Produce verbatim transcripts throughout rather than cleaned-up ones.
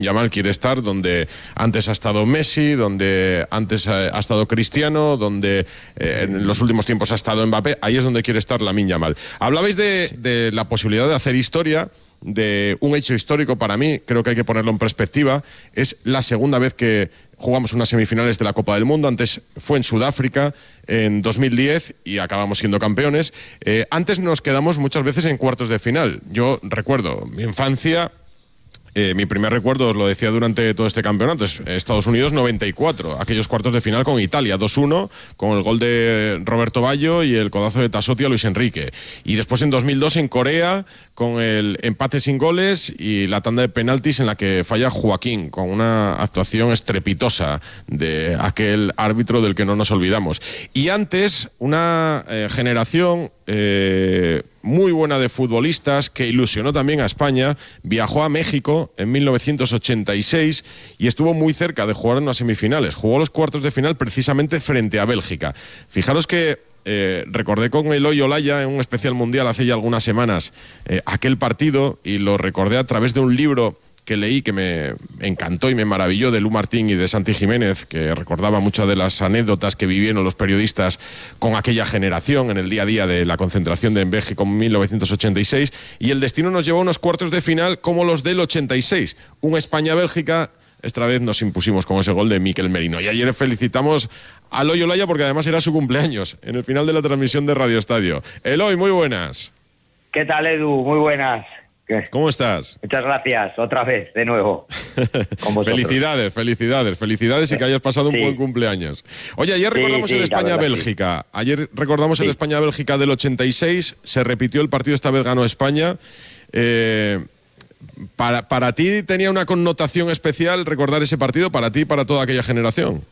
Yamal quiere estar donde antes ha estado Messi, donde antes ha, ha estado Cristiano, donde eh, en los últimos tiempos ha estado Mbappé. Ahí es donde quiere estar Lamine Yamal. Hablabais de, de la posibilidad de hacer historia, de un hecho histórico para mí, creo que hay que ponerlo en perspectiva. Es la segunda vez que jugamos unas semifinales de la Copa del Mundo. Antes fue en Sudáfrica en dos mil diez y acabamos siendo campeones. Eh, antes nos quedamos muchas veces en cuartos de final. Yo recuerdo mi infancia. Eh, mi primer recuerdo, os lo decía durante todo este campeonato, es Estados Unidos noventa y cuatro, aquellos cuartos de final con Italia, dos uno, con el gol de Roberto Baggio y el codazo de Tassotti a Luis Enrique. Y después en dos mil dos en Corea, con el empate sin goles y la tanda de penaltis en la que falla Joaquín, con una actuación estrepitosa de aquel árbitro del que no nos olvidamos. Y antes, una eh, generación... Eh, muy buena de futbolistas que ilusionó también a España, viajó a México en mil novecientos ochenta y seis y estuvo muy cerca de jugar en unas semifinales. Jugó los cuartos de final precisamente frente a Bélgica. Fijaros que eh, recordé con Eloy Olaya en un especial mundial hace ya algunas semanas eh, aquel partido, y lo recordé a través de un libro que leí que me encantó y me maravilló, de Lu Martín y de Santi Jiménez, que recordaba muchas de las anécdotas que vivieron los periodistas con aquella generación en el día a día de la concentración de México en mil novecientos ochenta y seis, y el destino nos llevó a unos cuartos de final como los del ochenta y seis, un España-Bélgica. Esta vez nos impusimos con ese gol de Mikel Merino, y ayer felicitamos a Eloy Olaya porque además era su cumpleaños en el final de la transmisión de Radio Estadio. Eloy, muy buenas. ¿Qué tal, Edu? Muy buenas. ¿Cómo estás? Muchas gracias, otra vez, de nuevo. Felicidades, felicidades, felicidades y que hayas pasado un sí. buen cumpleaños. Oye, ayer recordamos sí, sí, el España-Bélgica. Sí. Ayer recordamos sí. el España-Bélgica del ochenta y seis, se repitió el partido, esta vez ganó España. Eh, para, ¿Para ti tenía una connotación especial recordar ese partido, para ti y para toda aquella generación?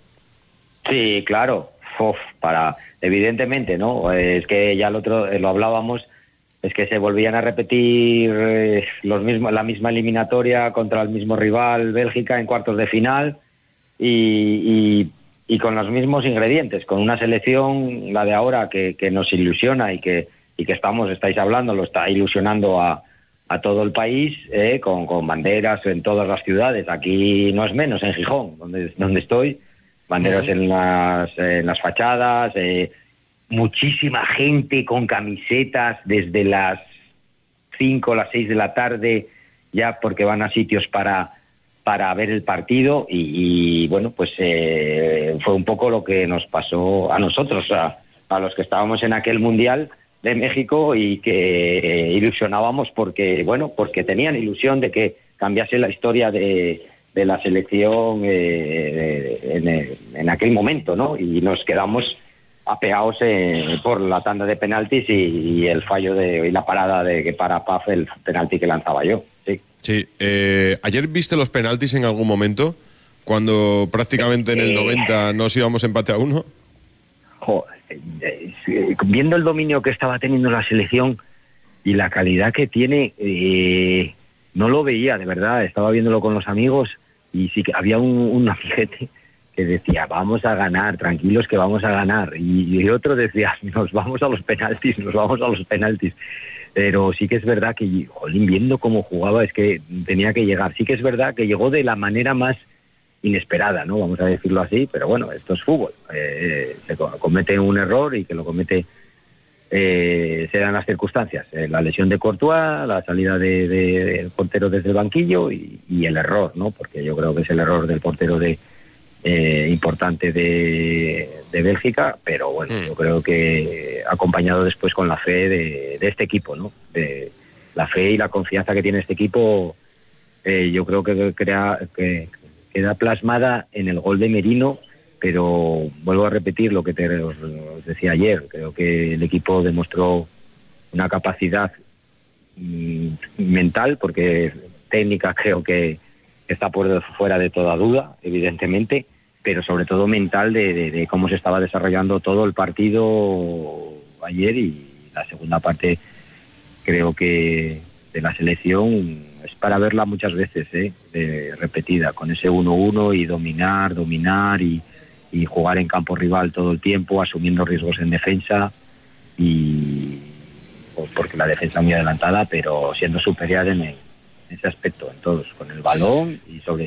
Sí, claro. Uf, para, evidentemente, ¿no? Es que ya lo, otro, lo hablábamos... Es que se volvían a repetir eh, los mismos, la misma eliminatoria contra el mismo rival, Bélgica, en cuartos de final, y, y, y con los mismos ingredientes, con una selección, la de ahora, que, que nos ilusiona y que, y que estamos, estáis hablando, lo está ilusionando a, a todo el país, eh, con, con banderas en todas las ciudades. Aquí no es menos, en Gijón, donde, donde estoy, banderas uh-huh. en, las, en las fachadas, eh, muchísima gente con camisetas desde las cinco o las seis de la tarde, ya porque van a sitios para, para ver el partido, y, y bueno, pues eh, fue un poco lo que nos pasó a nosotros, a, a los que estábamos en aquel Mundial de México y que eh, ilusionábamos porque, bueno, porque tenían ilusión de que cambiase la historia de, de la selección eh, en, en aquel momento, ¿no? Y nos quedamos apeados eh, por la tanda de penaltis y, y el fallo de y la parada de que para Paf el penalti que lanzaba yo. Sí. Sí. Eh, ¿Ayer viste los penaltis en algún momento? Cuando prácticamente en el noventa nos íbamos empate a uno. Joder, eh, eh, viendo el dominio que estaba teniendo la selección y la calidad que tiene, eh, no lo veía, de verdad. Estaba viéndolo con los amigos y sí que había un, un amiguete que decía, vamos a ganar, tranquilos que vamos a ganar, y, y otro decía, nos vamos a los penaltis, nos vamos a los penaltis. Pero sí que es verdad que, jolín, viendo cómo jugaba, es que tenía que llegar. Sí que es verdad que llegó de la manera más inesperada, ¿no? Vamos a decirlo así, pero bueno, esto es fútbol. Eh, se comete un error y que lo comete, eh, se dan las circunstancias. Eh, la lesión de Courtois, la salida de, de, del portero desde el banquillo y, y el error, ¿no? Porque yo creo que es el error del portero de Eh, importante de, de Bélgica, pero bueno, mm. yo creo que acompañado después con la fe de, de este equipo, ¿no? De la fe y la confianza que tiene este equipo, eh, yo creo que crea que queda plasmada en el gol de Merino, pero vuelvo a repetir lo que te os, os decía ayer, creo que el equipo demostró una capacidad mm, mental, porque técnica creo que está por fuera de toda duda, evidentemente, pero sobre todo mental de, de, de cómo se estaba desarrollando todo el partido ayer, y la segunda parte creo que de la selección es para verla muchas veces, ¿eh? De, repetida, con ese uno uno y dominar, dominar y, y jugar en campo rival todo el tiempo, asumiendo riesgos en defensa, y porque la defensa muy adelantada, pero siendo superior en el ese aspecto, en todos, con el balón y sobre